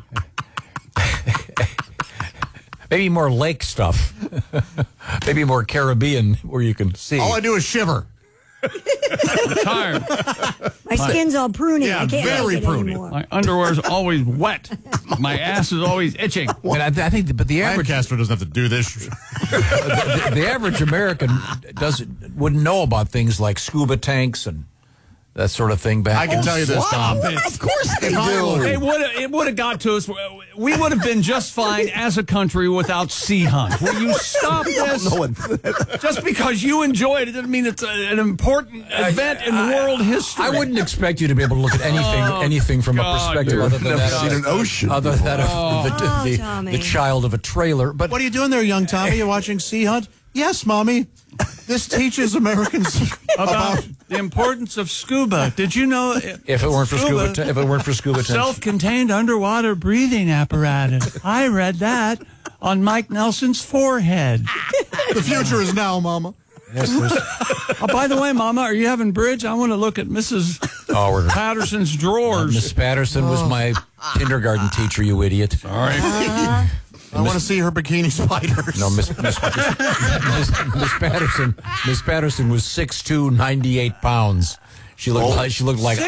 Maybe more lake stuff. Maybe more Caribbean where you can see. All I do is shiver. I'm tired. My skin's all pruny. Yeah, I can't very make it pruny. anymore. My underwear's always wet. My ass is always itching. And I think, but the average Lancaster doesn't have to do this. the average American wouldn't know about things like scuba tanks and that sort of thing back. I can tell you this, Tom. Of course they do. It would have got to us. We would have been just fine as a country without Sea Hunt. Will you stop this? Just because you enjoy it doesn't mean it's an important event in world history. I wouldn't expect you to be able to look at anything from a perspective other than that. Seen an ocean. Other than that the child of a trailer. But What are you doing there, young Tommy? You watching Sea Hunt? Yes, Mommy. This teaches Americans about the importance of scuba. Did you know if it weren't for scuba tanks, self-contained underwater breathing apparatus? I read that on Mike Nelson's forehead. The future is now, Mama. Oh, by the way, Mama, are you having bridge? I want to look at Mrs. Patterson's drawers. Miss Patterson was my kindergarten teacher, you idiot. Sorry. I want to see her bikini spiders. No, Miss Patterson. Miss Patterson was 6'2", 98 pounds. She looked like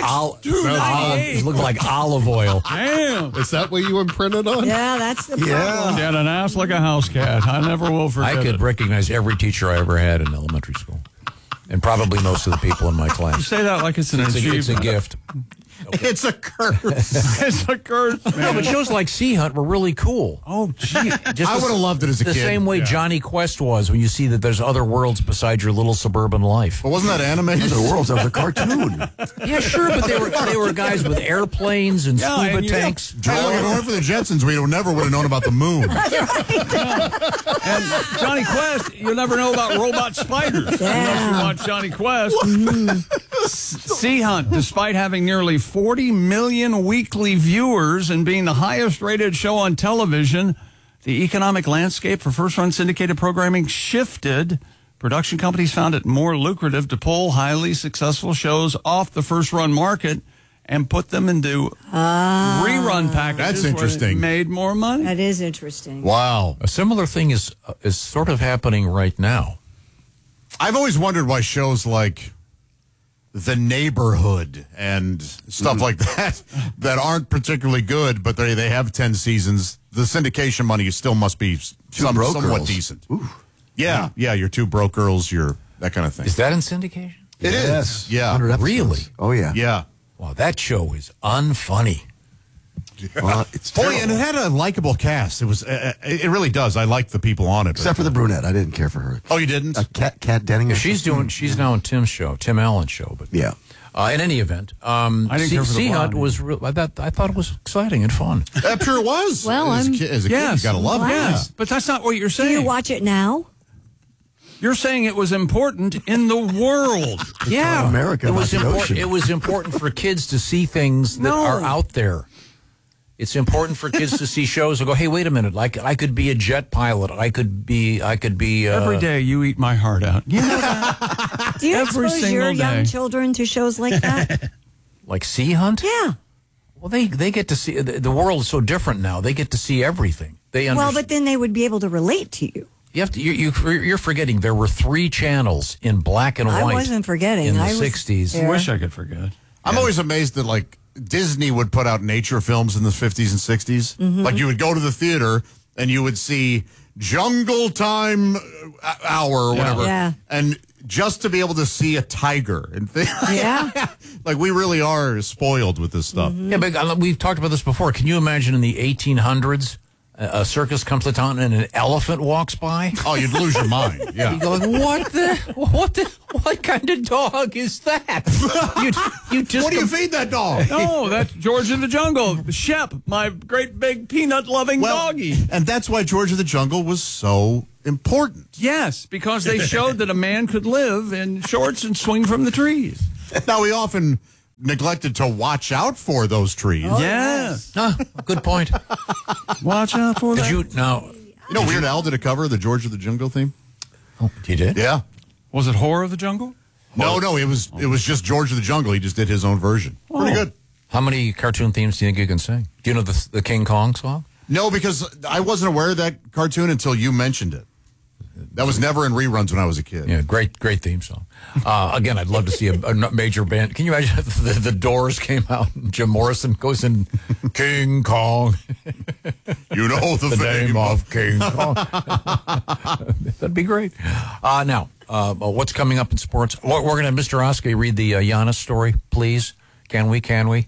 olive oil. Damn. Is that what you imprinted on? Yeah, that's the problem. Yeah. She had an ass like a house cat. I never will forget I could it. recognize every teacher I ever had in elementary school. And probably most of the people in my You class. say that like it's an achievement. It's a gift. It's a curse. It's a curse, man. No, but shows like Sea Hunt were really cool. Oh, gee. I would have loved it as a kid. The same way Johnny Quest was when you see that there's other worlds beside your little suburban life. But wasn't that animated? The worlds, that was a cartoon. Yeah, sure, but they were guys with airplanes and scuba and tanks. Hey, look, if it weren't for the Jetsons, we never would have known about the moon. And Johnny Quest, you'll never know about robot spiders unless you watch Johnny Quest. Sea Hunt, despite having nearly 40 million weekly viewers and being the highest rated show on television, the economic landscape for first-run syndicated programming shifted. Production companies found it more lucrative to pull highly successful shows off the first-run market and put them into rerun packages. That's interesting. Where they made more money. That is interesting. Wow. A similar thing is sort of happening right now. I've always wondered why shows like The Neighborhood and stuff like that aren't particularly good, but they have 10 seasons. The syndication money still must be somewhat girls. decent. Yeah, your Two Broke Girls, that kind of thing. Is that in syndication? It is. Yeah. 100 episodes. Really? Oh, yeah. Yeah. Wow, that show is unfunny. Well, it's Boy, terrible. and it had a likable cast. It was. It really does. I like the people on it. Except for the brunette. I didn't care for her. Oh, you didn't? Kat Denning. She's now on Tim Allen's show. But yeah. In any event, I didn't care for the Sea Hunt blonde. was. I thought it was exciting and fun. I'm sure it was. Well, as a I'm- kid, you Yes. gotta love it. Yes, but that's not what you're Do saying. you watch it now? You're saying it was important in the world. Yeah, America, It was not the important. ocean. It was important for kids to see things that are out there. It's important for kids to see shows and go, hey, wait a minute, I could be a jet pilot. I could be. Every day you eat my heart out. You know that? Do you Every expose your single young day. children to shows like that? Like Sea Hunt. Yeah. Well, they get to see the world is so different now. They get to see everything. They Well, understand. but then they would be able to relate to you. You have to. You're forgetting there were 3 channels in black and I white. wasn't forgetting. in the I was 60s. there. I wish I could forget. I'm always amazed that like Disney would put out nature films in the 50s and 60s. Mm-hmm. Like you would go to the theater and you would see Jungle Time Hour or whatever. Yeah. And just to be able to see a tiger and Yeah. like we really are spoiled with this stuff. Yeah, but we've talked about this before. Can you imagine in the 1800s, a circus comes to town and an elephant walks by? Oh, you'd lose your mind. Yeah. You go like, what kind of dog is that? You just What do you feed that dog? No, that's George of the Jungle. Shep, my great big peanut-loving doggy. And that's why George of the Jungle was so important. Yes, because they showed that a man could live in shorts and swing from the trees. Now, we often neglected to watch out for those trees. Yes. Good point. Watch out for Did that. you now? You know, Weird Al did a cover of the George of the Jungle theme. Oh, he did. Yeah. Was it Horror of the Jungle? No, it was just George of the Jungle. He just did his own version. Pretty good. How many cartoon themes do you think you can sing? Do you know the King Kong song? No, because I wasn't aware of that cartoon until you mentioned it. That was never in reruns when I was a kid. Yeah, great theme song. Again, I'd love to see a major band. Can you imagine if the Doors came out and Jim Morrison goes in King Kong? You know the name of King Kong. That'd be great. Now, what's coming up in sports? We're going to have Mr. Oskey read the Giannis story, please. Can we?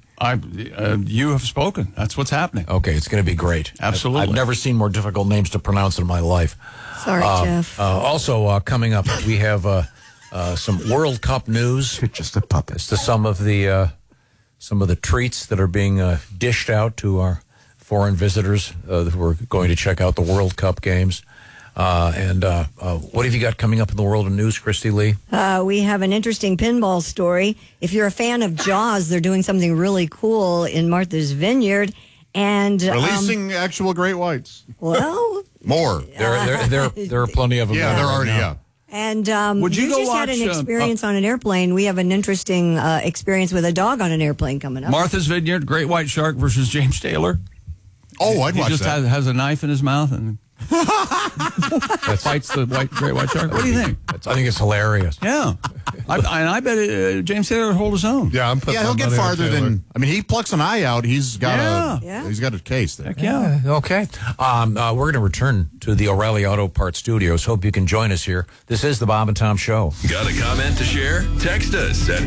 You have spoken. That's what's happening. Okay, it's going to be great. Absolutely. I've never seen more difficult names to pronounce in my life. Sorry, Jeff. Also, coming up, we have some World Cup news. Just a puppet. As to some of the treats that are being dished out to our foreign visitors who are going to check out the World Cup games. And what have you got coming up in the world of news, Christy Lee? We have an interesting pinball story. If you're a fan of Jaws, they're doing something really cool in Martha's Vineyard. And Releasing actual great whites. well, More. There are plenty of them. Yeah, there already. Yeah. And Would you go just had watch, an experience on an airplane. We have an interesting experience with a dog on an airplane coming up. Martha's Vineyard, Great White Shark versus James Taylor. Oh, I'd watch He just that. has a knife in his mouth and fights the great white shark. What do you think? I think it's hilarious. Yeah. I bet James Taylor will hold his own. Yeah, I'm putting He'll get farther than. I mean, he plucks an eye out. He's got he's got a case there. Heck yeah. Okay. We're going to return to the O'Reilly Auto Parts Studios. Hope you can join us here. This is the Bob and Tom Show. Got a comment to share? Text us at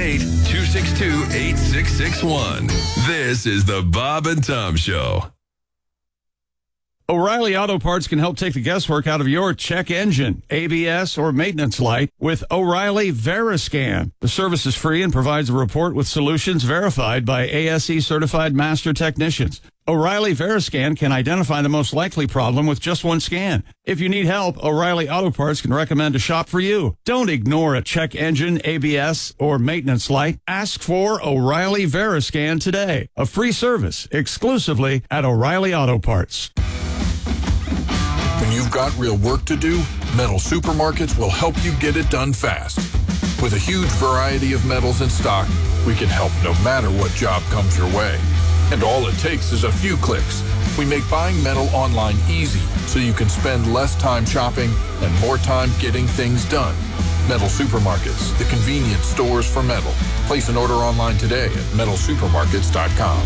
888-262-8661. This is the Bob and Tom Show. O'Reilly Auto Parts can help take the guesswork out of your check engine, ABS, or maintenance light with O'Reilly Veriscan. The service is free and provides a report with solutions verified by ASE certified master technicians. O'Reilly Veriscan can identify the most likely problem with just one scan. If you need help, O'Reilly Auto Parts can recommend a shop for you. Don't ignore a check engine, ABS, or maintenance light. Ask for O'Reilly Veriscan today. A free service exclusively at O'Reilly Auto Parts. When you've got real work to do, Metal Supermarkets will help you get it done fast. With a huge variety of metals in stock, we can help no matter what job comes your way. And all it takes is a few clicks. We make buying metal online easy so you can spend less time shopping and more time getting things done. Metal Supermarkets, the convenient stores for metal. Place an order online today at metalsupermarkets.com.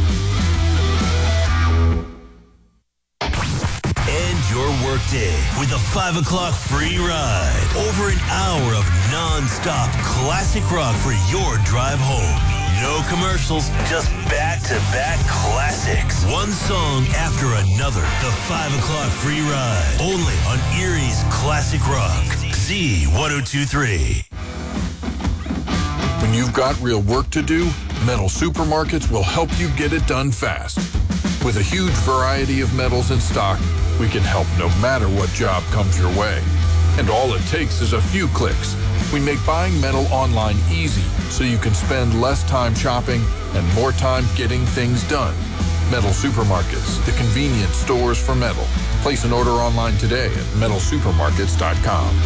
End your workday with a 5 o'clock free ride. Over an hour of non-stop classic rock for your drive home. No commercials, just back-to-back classics. One song after another. The 5 o'clock free ride. Only on Erie's Classic Rock. Z1023. When you've got real work to do, Metal Supermarkets will help you get it done fast. With a huge variety of metals in stock, we can help no matter what job comes your way. And all it takes is a few clicks. We make buying metal online easy so you can spend less time shopping and more time getting things done. Metal Supermarkets, the convenient stores for metal. Place an order online today at metalsupermarkets.com.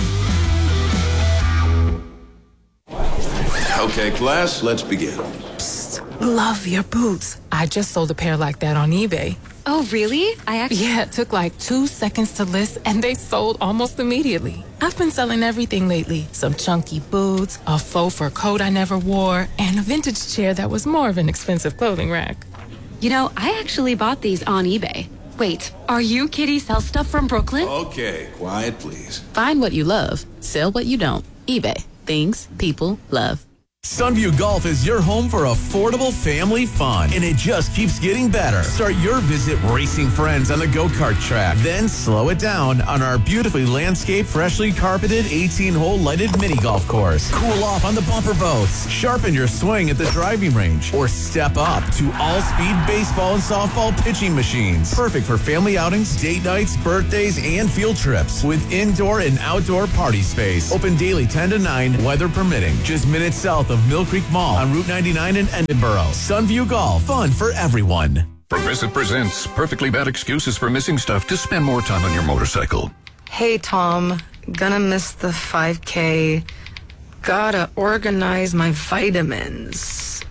Okay, class, let's begin. Love your boots. I just sold a pair like that on eBay. Oh, really? Yeah, it took like 2 seconds to list and they sold almost immediately. I've been selling everything lately. Some chunky boots, a faux fur coat I never wore, and a vintage chair that was more of an expensive clothing rack. You know, I actually bought these on eBay. Wait, are you Kitty Sell Stuff from Brooklyn? Okay, quiet, please. Find what you love, sell what you don't. eBay. Things people love. Sunview Golf is your home for affordable family fun, and it just keeps getting better. Start your visit racing friends on the go-kart track, then slow it down on our beautifully landscaped, freshly carpeted 18-hole lighted mini golf course. Cool off on the bumper boats, sharpen your swing at the driving range, or step up to all-speed baseball and softball pitching machines. Perfect for family outings, date nights, birthdays, and field trips, with indoor and outdoor party space. Open daily 10 to 9, weather permitting. Just minutes south of Mill Creek Mall on Route 99 in Edinburgh. Sunview Golf, fun for everyone. Progressive presents perfectly bad excuses for missing stuff to spend more time on your motorcycle. Hey, Tom. Gonna miss the 5K. Gotta organize my vitamins.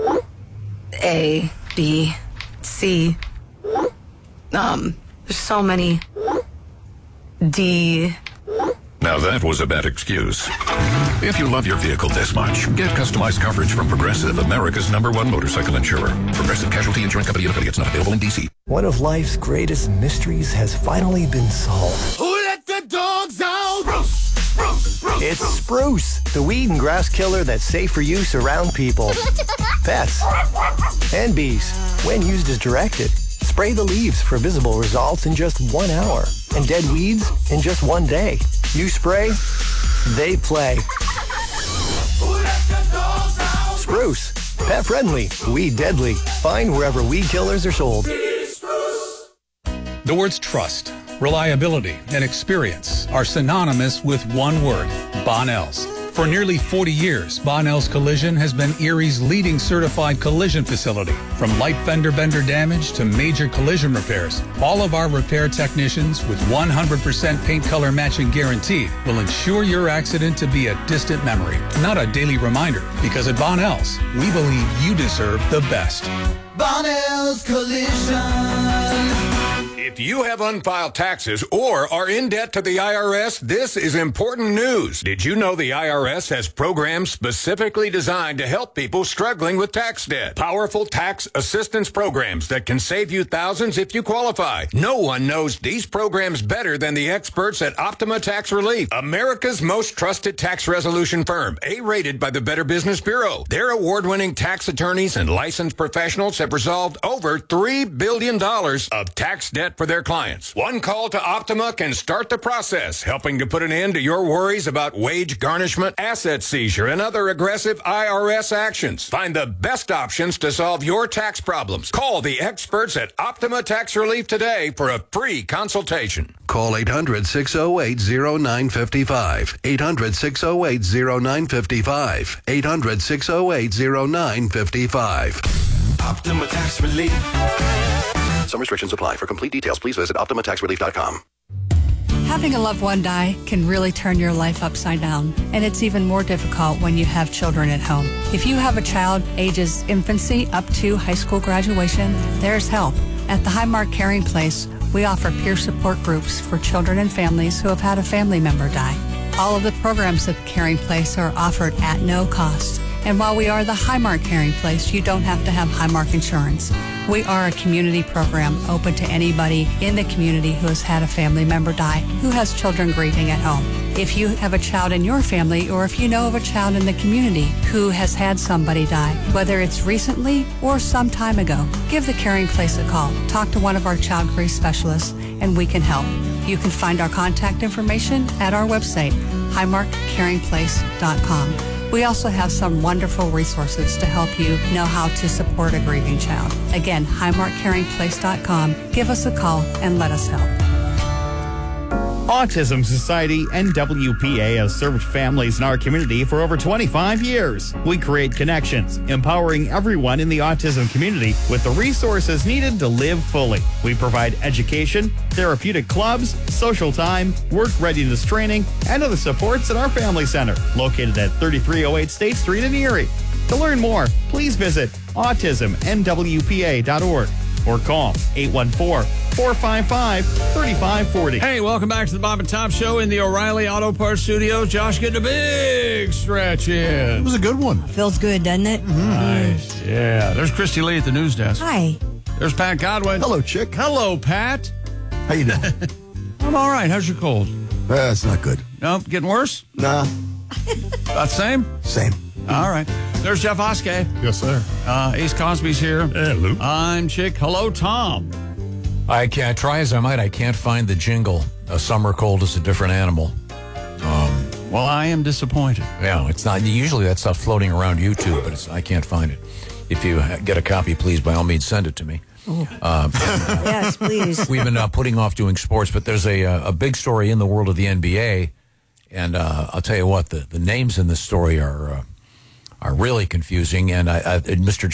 A, B, C. There's so many. D. Now that was a bad excuse. If you love your vehicle this much, get customized coverage from Progressive, America's #1 motorcycle insurer. Progressive Casualty Insurance Company and affiliates, not available in D.C. One of life's greatest mysteries has finally been solved. Who let the dogs out? Spruce, spruce, spruce. It's Spruce, the weed and grass killer that's safe for use around people, pets, and bees. When used as directed, spray the leaves for visible results in just 1 hour, and dead weeds in just 1 day. You spray, they play. Spruce, pet friendly, weed deadly. Find wherever weed killers are sold. The words trust, reliability, and experience are synonymous with one word, Bonnell's. For nearly 40 years, Bonnell's Collision has been Erie's leading certified collision facility. From light fender bender damage to major collision repairs, all of our repair technicians with 100% paint color matching guarantee will ensure your accident to be a distant memory, not a daily reminder. Because at Bonnell's, we believe you deserve the best. Bonnell's Collision. If you have unfiled taxes or are in debt to the IRS, this is important news. Did you know the IRS has programs specifically designed to help people struggling with tax debt? Powerful tax assistance programs that can save you thousands if you qualify. No one knows these programs better than the experts at Optima Tax Relief, America's most trusted tax resolution firm, A-rated by the Better Business Bureau. Their award-winning tax attorneys and licensed professionals have resolved over $3 billion of tax debt for their clients. One call to Optima can start the process, helping to put an end to your worries about wage garnishment, asset seizure, and other aggressive IRS actions. Find the best options to solve your tax problems. Call the experts at Optima Tax Relief today for a free consultation. Call 800-608-0955. 800-608-0955. 800-608-0955. Optima Tax Relief. Some restrictions apply. For complete details, please visit OptimaTaxRelief.com. Having a loved one die can really turn your life upside down, and it's even more difficult when you have children at home. If you have a child ages infancy up to high school graduation, there's help. At the Highmark Caring Place, we offer peer support groups for children and families who have had a family member die. All of the programs at the Caring Place are offered at no cost. And while we are the Highmark Caring Place, you don't have to have Highmark insurance. We are a community program open to anybody in the community who has had a family member die, who has children grieving at home. If you have a child in your family, or if you know of a child in the community who has had somebody die, whether it's recently or some time ago, give the Caring Place a call. Talk to one of our child grief specialists, and we can help. You can find our contact information at our website, highmarkcaringplace.com. We also have some wonderful resources to help you know how to support a grieving child. Again, highmarkcaringplace.com. Give us a call and let us help. Autism Society and WPA has served families in our community for over 25 years. We create connections, empowering everyone in the autism community with the resources needed to live fully. We provide education, therapeutic clubs, social time, work readiness training, and other supports at our family center, located at 3308 State Street in Erie. To learn more, please visit autismnwpa.org or call 814-455-3540. Hey, welcome back to the Bob and Tom Show in the O'Reilly Auto Parts Studio. Josh getting a big stretch in. It was a good one. Feels good, doesn't it? Nice. Yeah. There's Christy Lee at the news desk. Hi. There's Pat Godwin. Hello, chick. Hello, Pat. How you doing? I'm all right. How's your cold? It's not good. No, getting worse? Nah. About the same? Same. All right. There's Jeff Oskey. Yes, sir. Ace Cosby's here. Hello. I'm Chick. Hello, Tom. I can't try as I might. I can't find the jingle. A summer cold is a different animal. Well, I am disappointed. Yeah, it's not. Usually that stuff's floating around YouTube, but I can't find it. If you get a copy, please, by all means, send it to me. Yes, please. We've been putting off doing sports, but there's a big story in the world of the NBA, and I'll tell you what, the names in this story are really confusing, and Mr.